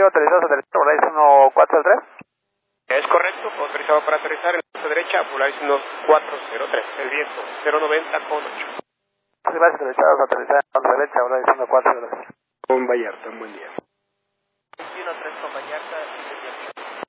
autorizado a aterrizar, Volaris 1403. Es correcto, autorizado para aterrizar en la derecha, Volaris 1403, el viento 090 con 8. Gracias, autorizados a aterrizar en la derecha, Volaris 1403. Con Vallarta, un buen día. 13 con Vallarta.